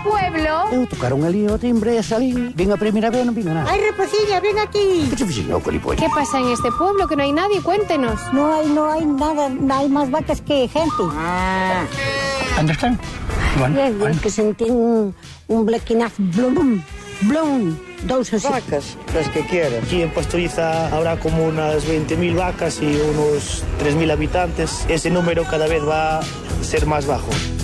pueblo. Eu tocaron ali o timbre e salín. Vin a primeira vez, non vin nada. Ay, Reposilla, ven aquí. Que se fixen, colipollo? ¿Qué pasa en este pueblo? Que no hay nadie, cuéntenos. No hay nada, hay más vacas que gente. Onde están? Bien, que sentí un blequinazo, blum, blum, dos así. Vacas, las que quieras. Aquí en Pastoriza habrá como unas 20.000 vacas y unos 3.000 habitantes. Ese número cada vez va a ser más bajo.